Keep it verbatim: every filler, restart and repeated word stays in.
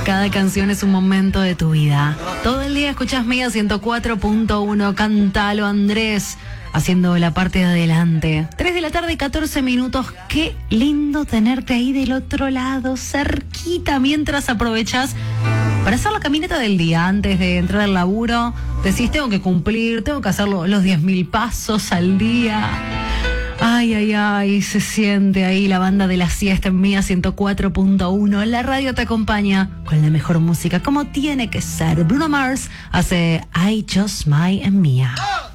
Cada canción es un momento de tu vida. Todo el día escuchas Mega ciento cuatro punto uno. Cántalo, Andrés, haciendo la parte de adelante. tres de la tarde, catorce minutos. Qué lindo tenerte ahí del otro lado, cerquita, mientras aprovechas para hacer la caminata del día antes de entrar al laburo. Decís, tengo que cumplir, tengo que hacer los diez mil pasos al día. Ay, ay, ay, se siente ahí la banda de la siesta en Mía ciento cuatro punto uno. La radio te acompaña con la mejor música, como tiene que ser. Bruno Mars hace I Just Might en Mía.